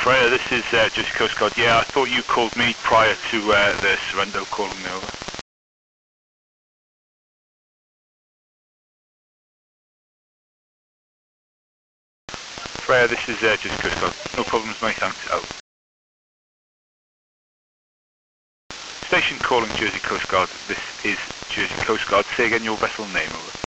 Freya, this is Jersey Coast Guard. Yeah, I thought you called me prior to the surrender calling me over. Freya, this is Jersey Coast Guard. No problems, mate, thanks. Out. Station calling Jersey Coast Guard. This is Jersey Coast Guard. Say again your vessel name, over.